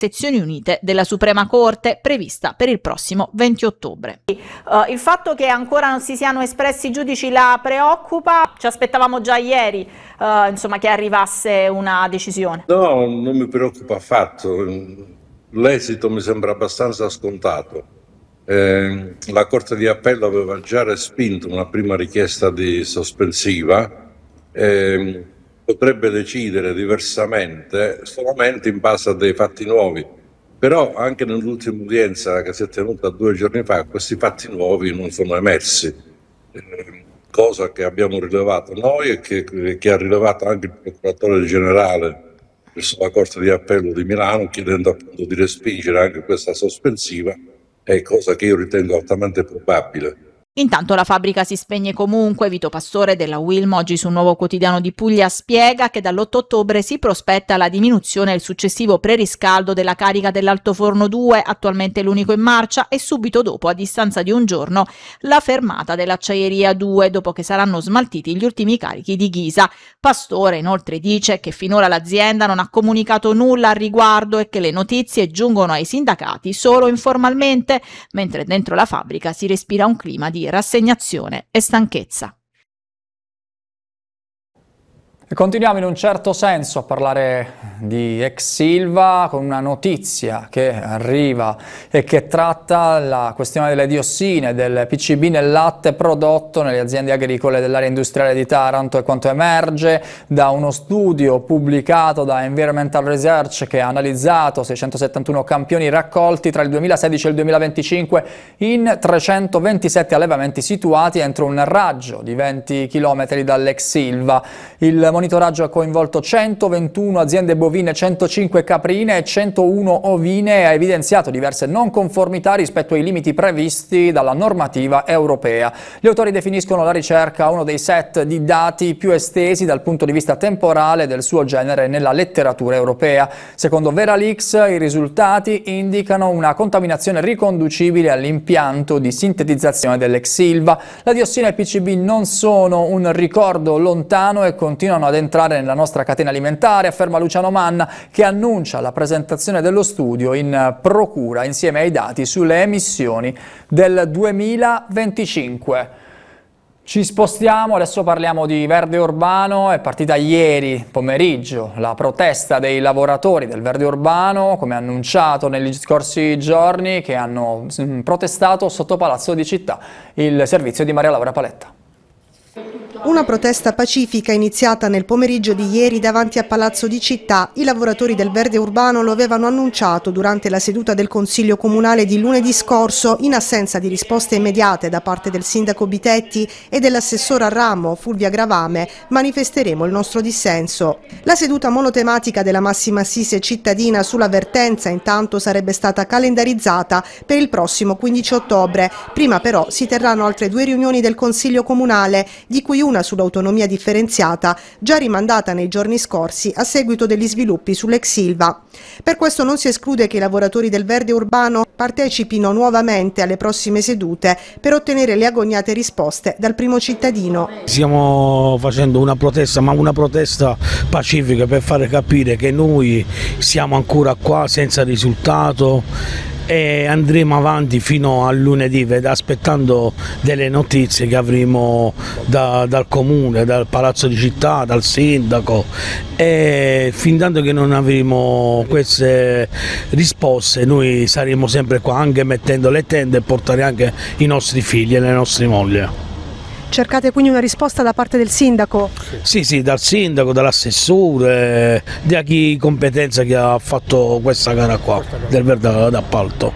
sezioni unite della Suprema Corte, prevista per il prossimo 20 ottobre. Il fatto che ancora non si siano espressi i giudici la preoccupa? Ci aspettavamo già ieri insomma, che arrivasse una decisione. No, non mi preoccupa affatto, l'esito mi sembra abbastanza scontato. La Corte di Appello aveva già respinto una prima richiesta di sospensiva, potrebbe decidere diversamente solamente in base a dei fatti nuovi, però anche nell'ultima udienza che si è tenuta 2 giorni fa questi fatti nuovi non sono emersi, cosa che abbiamo rilevato noi e che ha rilevato anche il procuratore generale presso la Corte di Appello di Milano, chiedendo appunto di respingere anche questa sospensiva, è cosa che io ritengo altamente probabile. Intanto la fabbrica si spegne comunque. Vito Pastore della Wilm oggi su Nuovo Quotidiano di Puglia spiega che dall'8 ottobre si prospetta la diminuzione e il successivo preriscaldo della carica dell'altoforno 2, attualmente l'unico in marcia, e subito dopo, a distanza di un giorno, la fermata dell'acciaieria 2, dopo che saranno smaltiti gli ultimi carichi di ghisa. Pastore inoltre dice che finora l'azienda non ha comunicato nulla al riguardo e che le notizie giungono ai sindacati solo informalmente, mentre dentro la fabbrica si respira un clima di rassegnazione e stanchezza. E continuiamo in un certo senso a parlare di ex Ilva con una notizia che arriva e che tratta la questione delle diossine, del PCB nel latte prodotto nelle aziende agricole dell'area industriale di Taranto, e quanto emerge da uno studio pubblicato da Environmental Research che ha analizzato 671 campioni raccolti tra il 2016 e il 2025 in 327 allevamenti situati entro un raggio di 20 km dall'ex Ilva. Il monitoraggio ha coinvolto 121 aziende bovine, 105 caprine e 101 ovine e ha evidenziato diverse non conformità rispetto ai limiti previsti dalla normativa europea. Gli autori definiscono la ricerca uno dei set di dati più estesi dal punto di vista temporale del suo genere nella letteratura europea. Secondo Veralix, i risultati indicano una contaminazione riconducibile all'impianto di sintetizzazione dell'ex Ilva. La diossina e il PCB non sono un ricordo lontano e continuano ad entrare nella nostra catena alimentare, afferma Luciano Manna, che annuncia la presentazione dello studio in procura insieme ai dati sulle emissioni del 2025. Ci spostiamo, adesso parliamo di verde urbano. È partita ieri pomeriggio la protesta dei lavoratori del verde urbano, come annunciato negli scorsi giorni, che hanno protestato sotto Palazzo di Città, il servizio di Maria Laura Paletta. Una protesta pacifica iniziata nel pomeriggio di ieri davanti a Palazzo di Città. I lavoratori del verde urbano lo avevano annunciato durante la seduta del Consiglio Comunale di lunedì scorso. In assenza di risposte immediate da parte del sindaco Bitetti e dell'assessora al ramo Fulvia Gravame, manifesteremo il nostro dissenso. La seduta monotematica della massima assise cittadina sulla vertenza intanto sarebbe stata calendarizzata per il prossimo 15 ottobre. Prima però si terranno altre 2 riunioni del Consiglio Comunale, di cui una sull'autonomia differenziata, già rimandata nei giorni scorsi a seguito degli sviluppi sull'ex Ilva. Per questo non si esclude che i lavoratori del verde urbano partecipino nuovamente alle prossime sedute per ottenere le agognate risposte dal primo cittadino. Stiamo facendo una protesta, ma una protesta pacifica, per fare capire che noi siamo ancora qua senza risultato e andremo avanti fino a lunedì aspettando delle notizie che avremo dal comune, dal Palazzo di Città, dal sindaco, e fin tanto che non avremo queste risposte noi saremo sempre qua, anche mettendo le tende e portare anche i nostri figli e le nostre mogli. Cercate quindi una risposta da parte del sindaco? Sì, dal sindaco, dall'assessore, da chi competenza che ha fatto questa gara qua, del verde d'appalto.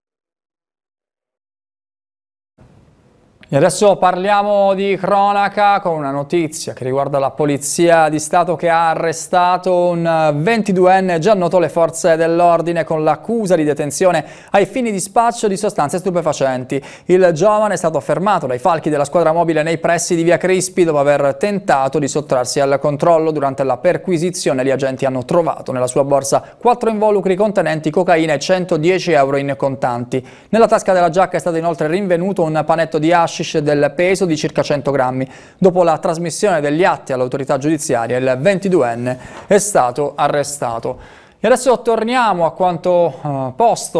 E adesso parliamo di cronaca con una notizia che riguarda la Polizia di Stato, che ha arrestato un 22enne già noto alle forze dell'ordine con l'accusa di detenzione ai fini di spaccio di sostanze stupefacenti. Il giovane è stato fermato dai falchi della squadra mobile nei pressi di via Crispi dopo aver tentato di sottrarsi al controllo. Durante la perquisizione gli agenti hanno trovato nella sua borsa 4 involucri contenenti cocaina e 110 euro in contanti. Nella tasca della giacca è stato inoltre rinvenuto un panetto di hashish del peso di circa 100 grammi. Dopo la trasmissione degli atti all'autorità giudiziaria, il 22enne è stato arrestato. E adesso torniamo a quanto posto